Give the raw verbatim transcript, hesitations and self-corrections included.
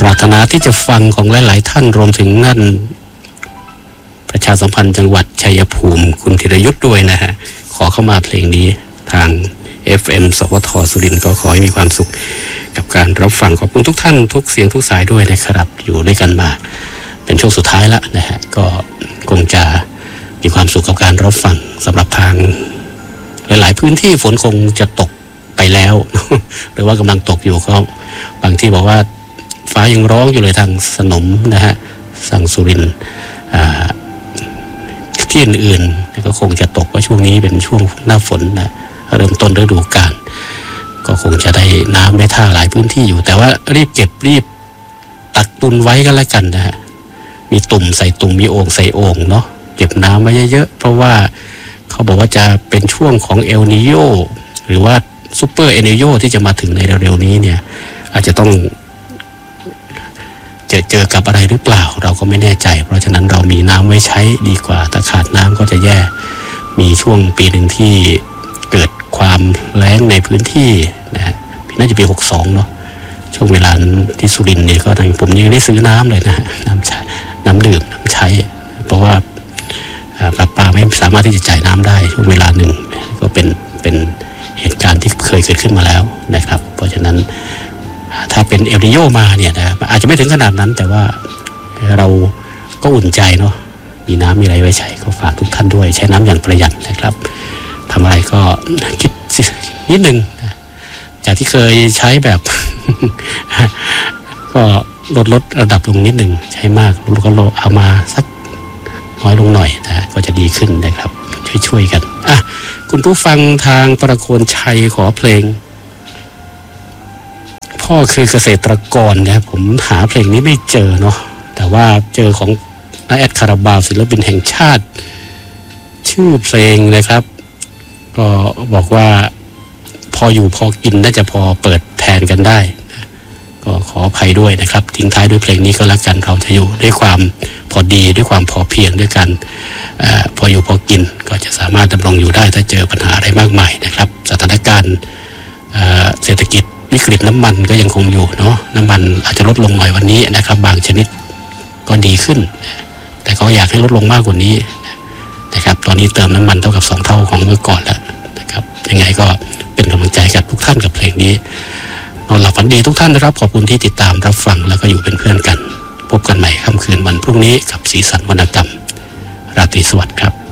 รารถนาที่จะฟังของหลายๆท่านรวมถึงนั่นประชาสัมพันธ์จังหวัดชัยภูมิคุณธีรยุทธ์ด้วยนะฮะขอเข้ามาเพลงนี้ทาง เอฟ เอ็ม สวท สุรินทร์ก็ขอให้มีความสุขกับการรับฟังขอบคุณทุกท่านทุกเสียงทุกสายด้วยนะครับอยู่ด้วยกันมาเป็นช่วงสุดท้ายแล้วนะฮะก็คงจะมีความสุขกับการรับฟังสำหรับทางหลายๆพื้นที่ฝนคงจะตกไปแล้วหรือว่ากำลังตกอยู่ก็บางที่บอกว่าฟ้ายังร้องอยู่เลยทางสนมนะฮะสั่งสุรินทร์ที่อื่นๆก็คงจะตกว่าช่วงนี้เป็นช่วงหน้าฝนนะเริ่มต้นฤดูกาลก็คงจะได้น้ำได้ท่าหลายพื้นที่อยู่แต่ว่ารีบเก็บรีบตักตุนไว้กันแล้วกันนะฮะมีตุ่มใส่ตุ่มมีโอ่งใส่โอ่งเนาะเก็บน้ำไว้เยอะๆเพราะว่าเขาบอกว่าจะเป็นช่วงของเอลนีโญหรือว่าซูเปอร์เอลนีโญที่จะมาถึงในเร็วๆนี้เนี่ยอาจจะต้องเจอเจอกับอะไรหรือเปล่าเราก็ไม่แน่ใจเพราะฉะนั้นเรามีน้ำไว้ใช้ดีกว่าถ้าขาดน้ำก็จะแย่มีช่วงปีหนึ่งที่เกิดความแล้งในพื้นที่นะฮะน่าจะปีหกสิบสองเนาะช่วงเวลาที่สุรินทร์เนี่ยก็ทางผมยังได้ซื้อน้ำเลยนะน้ำใช้น้ำดื่มน้ำใช้เพราะว่าประปาไม่สามารถที่จะจ่ายน้ำได้ช่วงเวลาหนึ่งก็เป็นเป็นเหตุการณ์ที่เคยเกิดขึ้นมาแล้วนะครับเพราะฉะนั้นถ้าเป็นเอลนีโญมาเนี่ยนะอาจจะไม่ถึงขนาดนั้นแต่ว่าเราก็อุ่นใจเนาะมีน้ำมีอะไรไว้ใช้ก็ฝากทุกท่านด้วยใช้น้ำอย่างประหยัดนะครับทำอะไรก็คิดนิดนึงจากที่เคยใช้แบบ ก็ลดลดระดับลงนิดนึงใช้มากลดก็ลดเอามาสักน้อยลงหน่อยนะก็จะดีขึ้นนะครับช่วยๆกันอ่ะคุณผู้ฟังทางประโคนชัยขอเพลงพ่อคือเกษตรกรนะผมหาเพลงนี้ไม่เจอเนาะแต่ว่าเจอของน้าแอดคาราบาวศิลปินแห่งชาติชื่อเพลงนะครับก็บอกว่าพออยู่พอกินน่าจะพอเปิดแทนกันได้ก็ขออภัยด้วยนะครับทิ้งท้ายด้วยเพลงนี้ก็แล้วกันเราจะอยู่ด้วยความพอดีด้วยความพอเพียงด้วยกันอพออยู่พอกินก็จะสามารถดำรงอยู่ได้ถ้าเจอปัญหาอะไรมากมายนะครับสถานการณ์เศรษฐกิจวิกฤตน้ำมันก็ยังคงอยู่เนาะน้ำมันอาจจะลดลงหน่อยวันนี้นะครับบางชนิดก็ดีขึ้นแต่เขาอยากให้ลดลงมากกว่านี้นะครับตอนนี้เติมน้ำมันเท่ากับสองเท่าของเมื่อก่อนแล้วนะครับยังไงก็เป็นกำลังใจกับทุกท่านกับเพลงนี้นอนหลับฝันดีทุกท่านนะครับขอบคุณที่ติดตามรับฟังแล้วก็อยู่เป็นเพื่อนกันพบกันใหม่ค่ำคืนวันพรุ่งนี้กับสีสันวรรณกรรมราตรีสวัสดิ์ครับ